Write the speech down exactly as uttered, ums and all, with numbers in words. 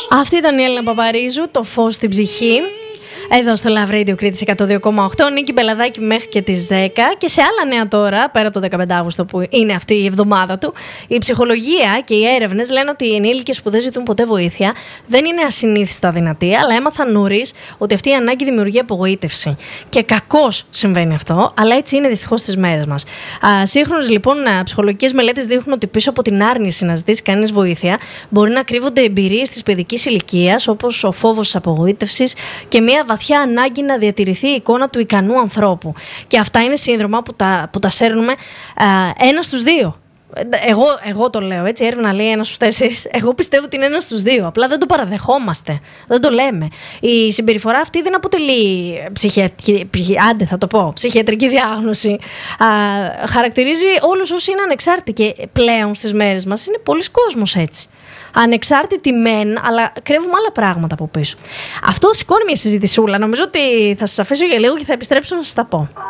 Αυτή ήταν η Έλληνα Παπαρίζου, το φως στην ψυχή. Εδώ στο Love Radio Κρήτης εκατό δύο κόμμα οκτώ, Νίκη Μπελαδάκη μέχρι και τις δέκα. Και σε άλλα νέα τώρα, πέρα από το δεκαπέντε Αύγουστο που είναι αυτή η εβδομάδα του, η ψυχολογία και οι έρευνες λένε ότι οι ενήλικες που δεν ζητούν ποτέ βοήθεια δεν είναι ασυνήθιστα δυνατοί, αλλά έμαθαν νωρίς ότι αυτή η ανάγκη δημιουργεί απογοήτευση. Και κακώς συμβαίνει αυτό, αλλά έτσι είναι δυστυχώς στις μέρες μας. Σύγχρονες λοιπόν ψυχολογικές μελέτες δείχνουν ότι πίσω από την άρνηση να ζητήσει κανείς βοήθεια μπορεί να κρύβονται εμπειρίες της παιδικής ηλικίας, όπως ο φόβος της απογοήτευσης και μια βαθιά ανάγκη να διατηρηθεί η εικόνα του ικανού ανθρώπου. Και αυτά είναι σύνδρομα που τα, που τα σέρνουμε ένα στους δύο. Εγώ, εγώ το λέω έτσι, η έρευνα λέει ένα στους τέσσερις. Εγώ πιστεύω ότι είναι ένα στους δύο. Απλά δεν το παραδεχόμαστε. Δεν το λέμε. Η συμπεριφορά αυτή δεν αποτελεί ψυχιατρική, άντε θα το πω, ψυχιατρική διάγνωση. Α, χαρακτηρίζει όλους όσοι είναι ανεξάρτητοι. Και πλέον στις μέρες μας είναι πολλοί κόσμος έτσι. Ανεξάρτητη μεν, αλλά κρύβουμε άλλα πράγματα από πίσω. Αυτό σηκώνει μια συζητησούλα. Νομίζω ότι θα σας αφήσω για λίγο και θα επιστρέψω να σας τα πω.